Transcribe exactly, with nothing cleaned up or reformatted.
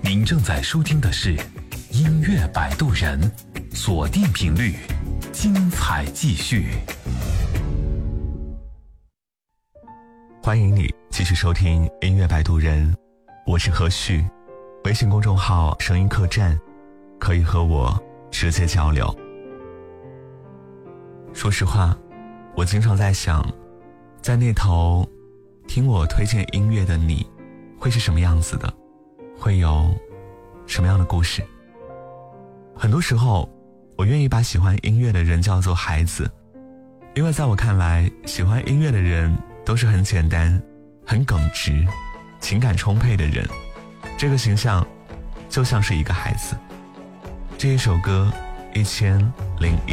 您正在收听的是音乐摆渡人，锁定频率，精彩继续。 欢迎你继续收听音乐摆渡人，我是何旭，微信公众号声音客栈，可以和我直接交流。说实话，我经常在想，在那头听我推荐音乐的你会是什么样子的，会有什么样的故事。很多时候我愿意把喜欢音乐的人叫做孩子，因为在我看来，喜欢音乐的人都是很简单很耿直情感充沛的人，这个形象就像是一个孩子。这一首歌一千零一